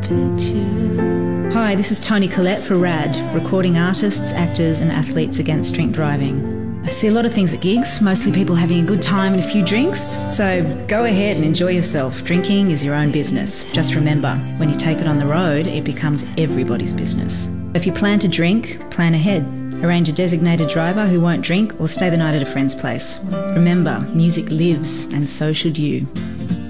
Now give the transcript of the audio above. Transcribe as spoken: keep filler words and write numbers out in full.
picture. Hi, this is Toni Collette for RAD, recording artists, actors and athletes against drink driving. I see a lot of things at gigs, mostly people having a good time and a few drinks, so go ahead and enjoy yourself. Drinking is your own business. Just remember, when you take it on the road, it becomes everybody's business. If you plan to drink, plan ahead. Arrange a designated driver who won't drink or stay the night at a friend's place. Remember, music lives and so should you.